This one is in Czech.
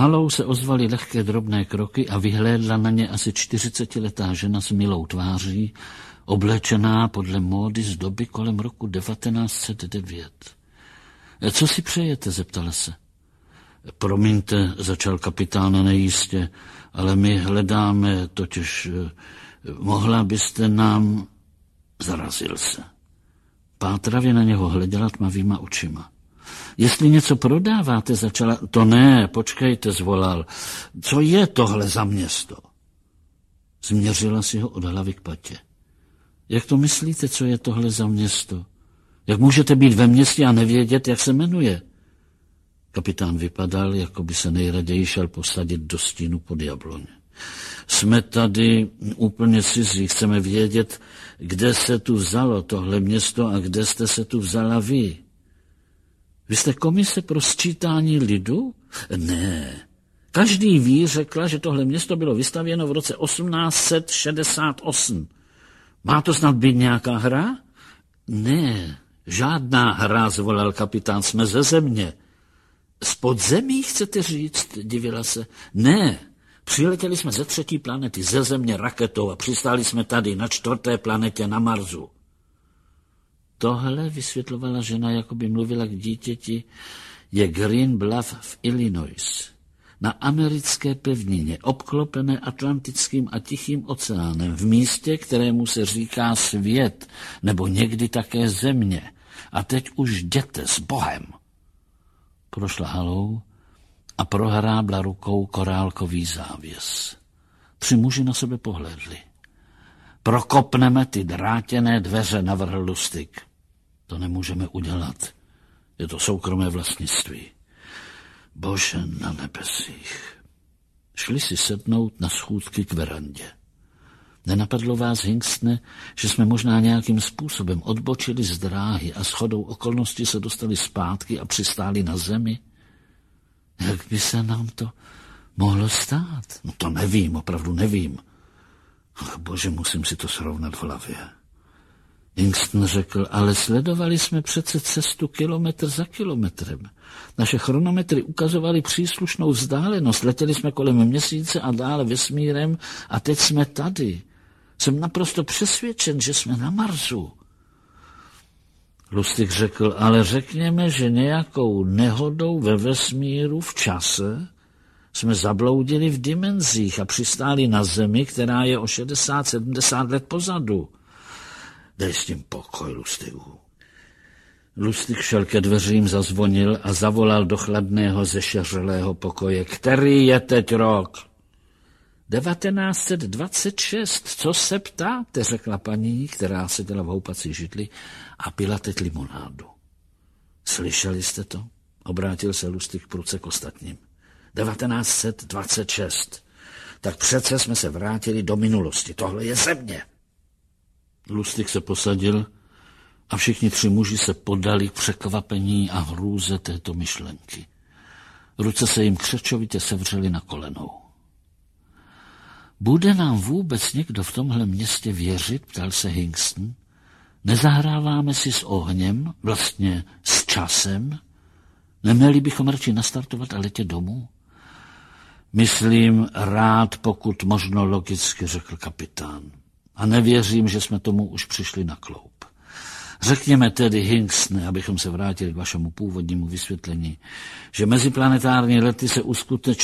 halou se ozvaly lehké drobné kroky a vyhlédla na ně asi 40letá žena s milou tváří, oblečená podle módy z doby kolem roku 1909. Co si přejete, zeptala se. Promiňte, začal kapitán nejistě, ale my hledáme, totiž mohla byste nám... Zarazil se. Pátravě na něho hleděla tmavýma očima. Jestli něco prodáváte, začala... To ne, počkejte, zvolal. Co je tohle za město? Změřila si ho od hlavy k patě. Jak to myslíte, co je tohle za město? Jak můžete být ve městě a nevědět, jak se jmenuje? Kapitán vypadal, jako by se nejraději šel posadit do stínu pod jabloň. Jsme tady úplně cizí, chceme vědět, kde se tu vzalo tohle město a kde jste se tu vzala vy. Vy jste komise pro sčítání lidu? Ne. Každý ví, řekla, že tohle město bylo vystavěno v roce 1868. Má to snad být nějaká hra? Ne, žádná hra, zvolal kapitán, jsme ze země. Z podzemí, chcete říct, divila se. Ne, přiletěli jsme ze 3. planety, ze země raketou a přistáli jsme tady, na 4. planetě, na Marsu. Tohle, vysvětlovala žena, jako by mluvila k dítěti, je Green Bluff v Illinois. Na americké pevnině, obklopené Atlantickým a Tichým oceánem, v místě, kterému se říká svět, nebo někdy také země. A teď už jděte s Bohem. Prošla halou a prohrábla rukou korálkový závěs. 3 muži na sebe pohlédli. Prokopneme ty drátěné dveře, navrhl Lustig. To nemůžeme udělat. Je to soukromé vlastnictví. Bože na nebesích. Šli si sednout na schůdky k verandě. Nenapadlo vás, Hingstne, že jsme možná nějakým způsobem odbočili z dráhy a shodou okolností se dostali zpátky a přistáli na zemi? Jak by se nám to mohlo stát? No to nevím, opravdu nevím. Ach, bože, musím si to srovnat v hlavě. Hingston řekl, ale sledovali jsme přece cestu kilometr za kilometrem. Naše chronometry ukazovaly příslušnou vzdálenost. Letěli jsme kolem měsíce a dále vesmírem a teď jsme tady. Jsem naprosto přesvědčen, že jsme na Marsu. Lustig řekl, ale řekněme, že nějakou nehodou ve vesmíru v čase jsme zabloudili v dimenzích a přistáli na Zemi, která je o 60-70 let pozadu. Dej s tím pokoj, Lustigu. Lustig šel ke dveřím, zazvonil a zavolal do chladného zešeřelého pokoje. Který je teď rok? 1926. Co se ptáte, řekla paní, která seděla v houpací židli a pila teď limonádu. Slyšeli jste to? Obrátil se Lustig prudce k ostatním. 1926. Tak přece jsme se vrátili do minulosti. Tohle je země. Lustig se posadil a všichni 3 muži se podali k překvapení a hrůze této myšlenky. Ruce se jim křečovitě sevřely na kolenou. Bude nám vůbec někdo v tomhle městě věřit, ptal se Hingston. Nezahráváme si s ohněm, vlastně s časem? Neměli bychom radši nastartovat a letět domů? Myslím rád, pokud možno logicky, řekl kapitán. A nevěřím, že jsme tomu už přišli na kloub. Řekněme tedy, Hingstne, abychom se vrátili k vašemu původnímu vysvětlení, že meziplanetární lety se uskuteční